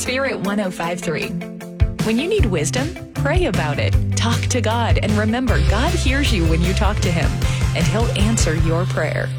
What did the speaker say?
Spirit 105.3. When you need wisdom, pray about it. Talk to God, and remember, God hears you when you talk to Him, and He'll answer your prayer.